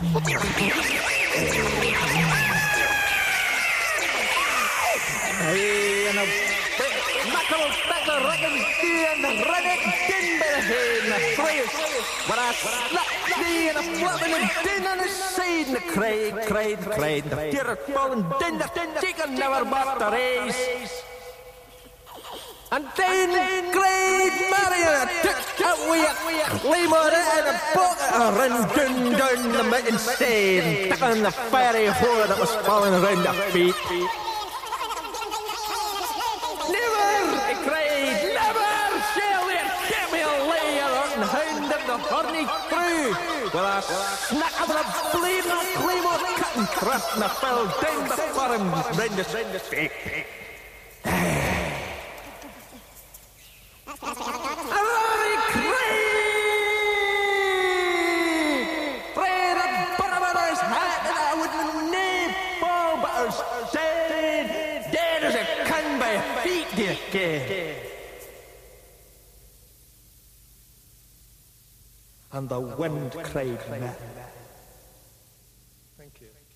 Hey, and a big knuckle back the reckon and the redneck din by the head and the phrase. But I slap thee and a flapping and din on his side and the cried. The fear falling din the chicken never bought the race. And then cried Marion took away a claymore and a bucket and ran down the mountain side, stuck on the fiery whore that was falling around their feet. The horny crew. Well, I snack of a bleeding claymore cut and thrust and I fell down before him round the stick. A rory cry! Fred a bottom of his hat and I wouldn't name fall but I was dead as a can by feet, dear kid. And the wind cried, Thank you.